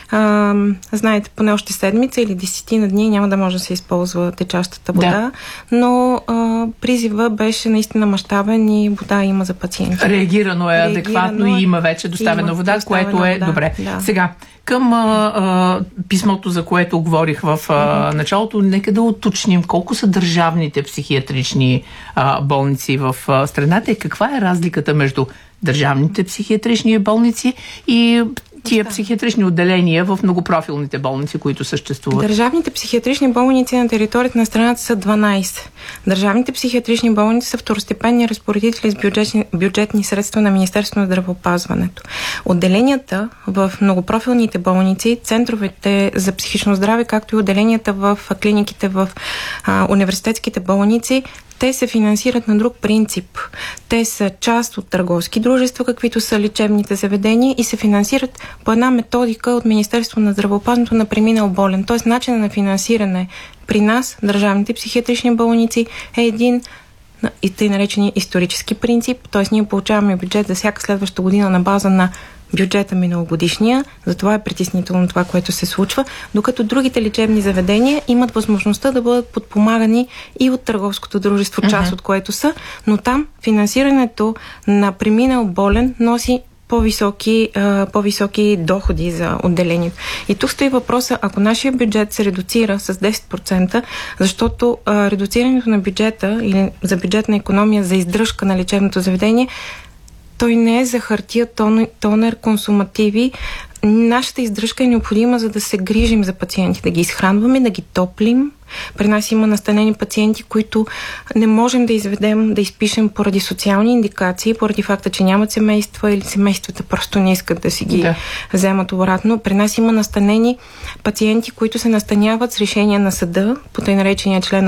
знаете, поне още седмица или 10 дни няма да може да се използва течащата вода, но призива беше наистина мащабен и вода има за пациенти. Реагирано е адекватно и има вече доставена вода, което е добре. Да. Сега, към писмото, за което говорих в началото, нека да уточним колко са държавните психиатрични болници в страната и каква е разликата между държавните психиатрични болници и тия психиатрични отделения в многопрофилните болници, които съществуват. Държавните психиатрични болници на територията на страната са 12. Държавните психиатрични болници са второстепенни разпоредители с бюджетни средства на Министерството на здравеопазването. Отделенията в многопрофилните болници, центровете за психично здраве, както и отделенията в клиниките в университетските болници, те се финансират на друг принцип. Те са част от търговски дружества, каквито са лечебните заведения и се финансират по една методика от Министерството на здравеопазването на преминал болен. Тоест начинът на финансиране при нас, държавните психиатрични болници, е един и тъй наречени исторически принцип. Тоест ние получаваме бюджет за всяка следваща година на база на бюджета миналогодишния, затова е притеснително това, което се случва, докато другите лечебни заведения имат възможността да бъдат подпомагани и от търговското дружество, част от което са, но там финансирането на преминал болен носи по-високи доходи за отделението. И тук стои въпроса, ако нашия бюджет се редуцира с 10%, защото редуцирането на бюджета или за бюджетна икономия за издръжка на лечебното заведение, той не е за хартия, тонер, консумативи. Нашата издръжка е необходима, за да се грижим за пациенти, да ги изхранваме, да ги топлим. При нас има настанени пациенти, които не можем да изведем, да изпишем поради социални индикации, поради факта, че нямат семейства или семействата просто не искат да си ги вземат обратно. При нас има настанени пациенти, които се настаняват с решение на съда, по тъй наречения член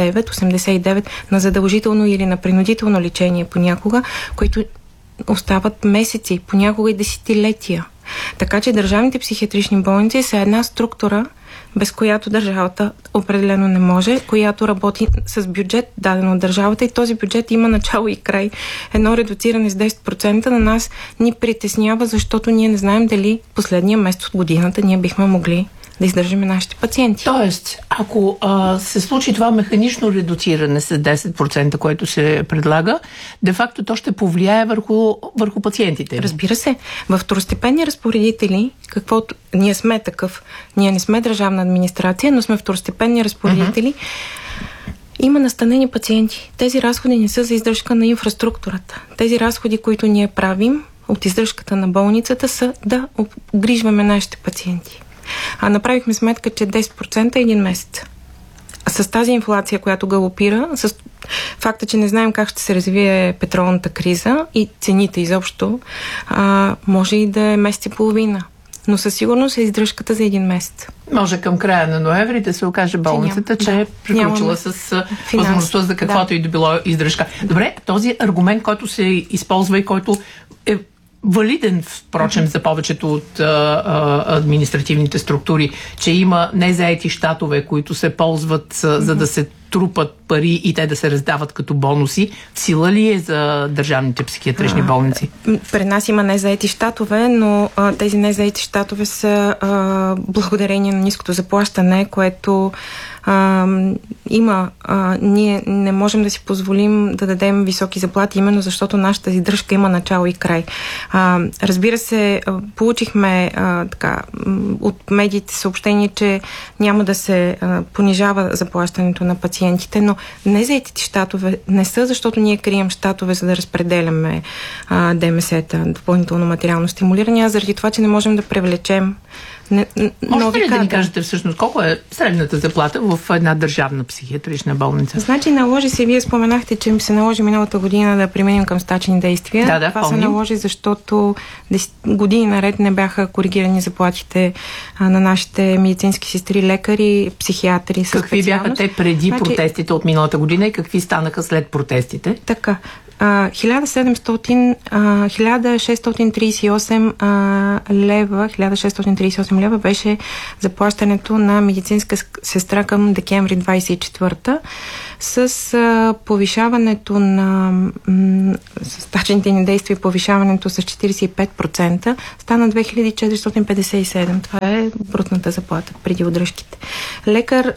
89 на задължително или на принудително лечение понякога, които остават месеци, понякога и десетилетия. Така че държавните психиатрични болници са една структура, без която държавата определено не може, която работи с бюджет, даден от държавата, и този бюджет има начало и край. Едно редуциране с 10% на нас ни притеснява, защото ние не знаем дали последния месец от годината ние бихме могли да издържаме нашите пациенти. Тоест, ако се случи това механично редуциране с 10%, което се предлага, де-факто то ще повлияе върху пациентите. Разбира се. В второстепенни разпоредители, каквото ние сме такъв, ние не сме държавна администрация, но сме второстепенни разпоредители, има настанени пациенти. Тези разходи не са за издръжка на инфраструктурата. Тези разходи, които ние правим от издръжката на болницата, са да обгрижваме нашите пациенти. Направихме сметка, че 10% е един месец. С тази инфлация, която галопира, с факта, че не знаем как ще се развие петролната криза и цените изобщо, може и да е месец и половина. Но със сигурност е издръжката за един месец. Може към края на ноември да се окаже болницата, че е приключила с възможността за каквото и да било издръжка. Добре, този аргумент, който се използва и който е валиден, впрочем, за повечето от административните структури, че има незаети щатове, които се ползват за да се трупат пари и те да се раздават като бонуси. В сила ли е за държавните психиатрични болници? При нас има незаети щатове, но тези незаети щатове са благодарение на ниското заплащане, което има. Ние не можем да си позволим да дадем високи заплати, именно защото нашата издръжка има начало и край. Разбира се, получихме от медиите съобщение, че няма да се понижава заплащането на пациентите, но незаетите щатове не са, защото ние крием щатове, за да разпределяме ДМС-та, допълнително материално стимулиране, а заради това, че не можем да привлечем Можете ли да ни кажете всъщност колко е средната заплата в една държавна психиатрична болница? Значи наложи се, вие споменахте, че се наложи миналата година да преминем към стачни действия. Това се наложи, защото години наред не бяха коригирани заплатите на нашите медицински сестри, лекари, психиатри. Какви бяха те преди протестите от миналата година и какви станаха след протестите? Така. 1638 лева беше заплащането на медицинска сестра към декември 24-та. С повишаването на стачните ни действия, повишаването с 45%, стана 2457. Това е брутната заплата преди удръжките. Лекар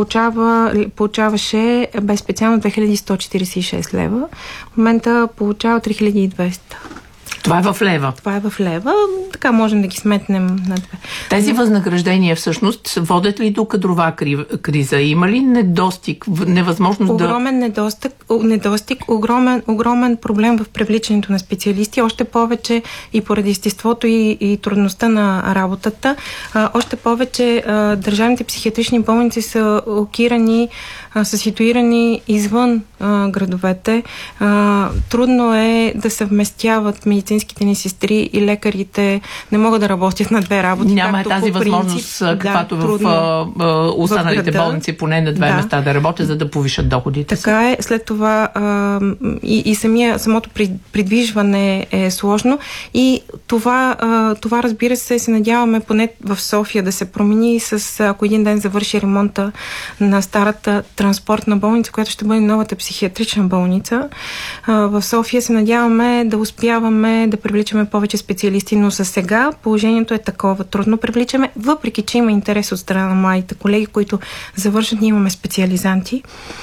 получаваше без специално 2146 лева. В момента получава 3200. Това е в лева? Това е в лева. Така можем да ги сметнем на две. Тези възнаграждения всъщност водят ли до кадрова криза? Има ли недостиг, невъзможност огромен недостиг, огромен проблем в привличането на специалисти, още повече и поради естеството и трудността на работата. Още повече държавните психиатрични болници са локирани, са ситуирани извън градовете. Трудно е да съвместяват медицинските ни сестри и лекарите. Не могат да работят на две работи. Няма тази възможност, каквато в останалите болници, поне на две места да работят, за да повишат доходите. Така е. След това и самото придвижване е сложно. И това разбира се надяваме поне в София да се промени ако един ден завърши ремонта на старата транспортна болница, която ще бъде новата психиатрична болница. В София се надяваме да успяваме да привличаме повече специалисти, но за сега положението е такова. Трудно привличаме, въпреки че има интерес от страна на младите колеги, които завършат, ние имаме специализанти,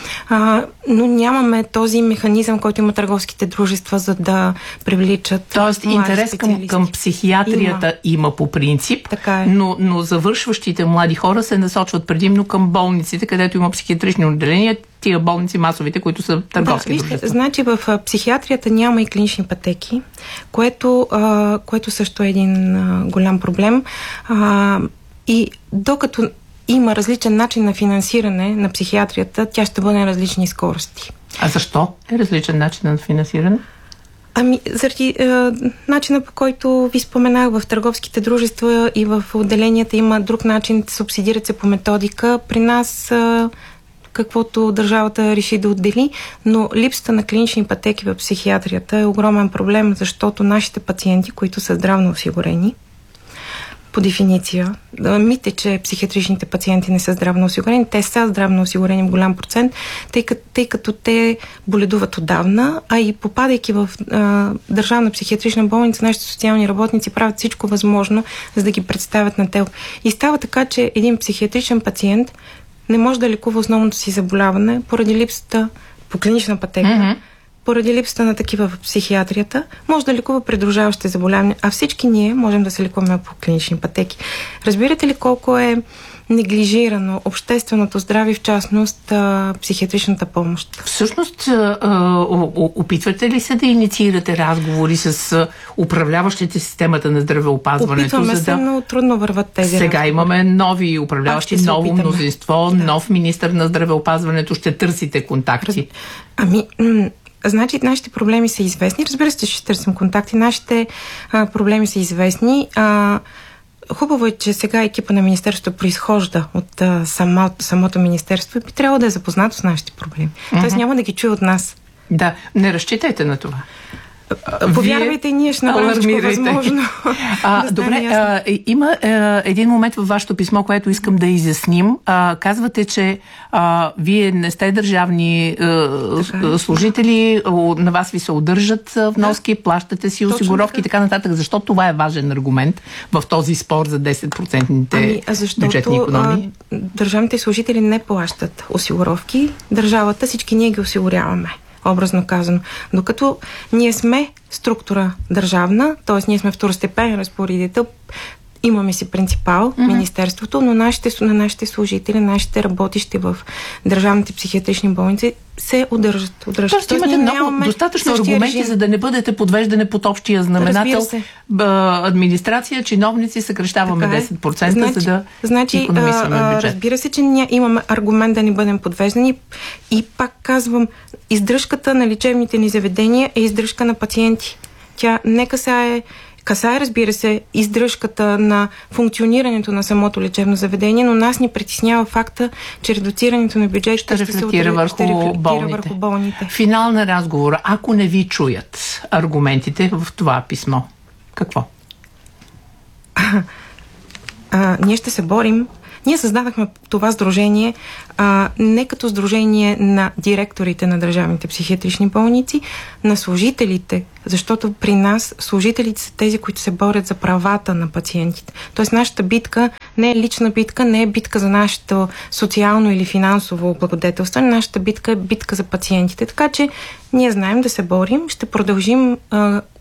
но нямаме този механизъм, който има търговските дружества, за да привличат. Тоест интерес към психиатрията има по принцип, така е. Но завършващите млади хора се насочват предимно към болниците, където има психиатрични отделения, тия болници масовите, които са търговски дружества. Значи в психиатрията няма и клинични пътеки, което също е един голям проблем. И докато има различен начин на финансиране на психиатрията, тя ще бъде на различни скорости. А защо е различен начин на финансиране? Заради начина, по който ви споменах, в търговските дружества и в отделенията има друг начин, субсидират се по методика. При нас каквото държавата реши да отдели, но липсата на клинични пътеки в психиатрията е огромен проблем, защото нашите пациенти, които са здравно осигурени, по дефиниция, мите, че психиатричните пациенти не са здравно осигурени, те са здравно осигурени в голям процент, тъй като те боледуват отдавна, а и попадайки в държавна психиатрична болница, нашите социални работници правят всичко възможно, за да ги представят на ТЕЛ. И става така, че един психиатричен пациент не може да лекува основното си заболяване поради липсата по клинична пътека, поради липсата на такива в психиатрията, може да лекува придружаващи заболявания, а всички ние можем да се лекуваме по клинични пътеки. Разбирате ли колко е неглижирано общественото здраве, в частност психиатричната помощ? Всъщност, опитвате ли се да инициирате разговори с управляващите системата на здравеопазването? Опитваме се, но трудно върват тези Сега разговори. Имаме нови управляващи, ново мнозинство, нов министър на здравеопазването. Ще търсите контакти? Значи, нашите проблеми са известни. Разбира се, ще търсим контакти. Нашите проблеми са известни. Хубаво е, че сега екипа на министерството произхожда от самото министерство и би трябвало да е запознато с нашите проблеми. Тоест няма да ги чуе от нас. Да, не разчитайте на това. Повярвайте, ние ще направим всичко възможно. Добре, има един момент във вашето писмо, което искам да изясним. Казвате, че вие не сте държавни служители, на вас ви се удържат вноски, плащате си осигуровки и така нататък. Защо това е важен аргумент в този спор за 10%-ните бюджетни икономии? Държавните служители не плащат осигуровки. Държавата, всички ние ги осигуряваме, образно казано. Докато ние сме структура държавна, т.е. ние сме второстепенен разпоредител, имаме си принципал, министерството, но на нашите служители, нашите работещи в държавните психиатрични болници се удържат. Тоест имате достатъчно аргументи, за да не бъдете подвеждане под общия знаменател. Администрация, чиновници, съкращаваме 10%, за да икономисваме бюджет. Разбира се, че имаме аргумент да не бъдем подвеждани. И пак казвам, издръжката на лечебните ни заведения е издръжка на пациенти. Тя не касае касае, разбира се, издръжката на функционирането на самото лечебно заведение, но нас ни притеснява факта, че редуцирането на бюджет ще рефлектира върху болните. Финал на разговора. Ако не ви чуят аргументите в това писмо, какво? Ние ще се борим. Ние създадахме това сдружение не като сдружение на директорите на държавните психиатрични болници, на служителите, защото при нас служителите са тези, които се борят за правата на пациентите. Тоест нашата битка не е лична битка, не е битка за нашето социално или финансово благодетелстване, нашата битка е битка за пациентите. Така че ние знаем да се борим, ще продължим